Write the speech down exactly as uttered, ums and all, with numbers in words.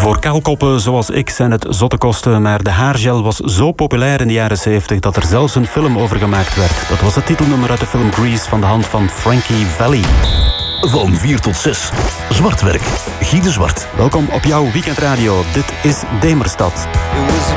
Voor kaalkoppen zoals ik zijn het zotte kosten, maar de haargel was zo populair in de jaren zeventig dat er zelfs een film over gemaakt werd. Dat was het titelnummer uit de film Grease van de hand van Frankie Valli. Van vier tot zes. Zwartwerk. Guy de Zwart. Welkom op jouw weekendradio. Dit is Demerstad.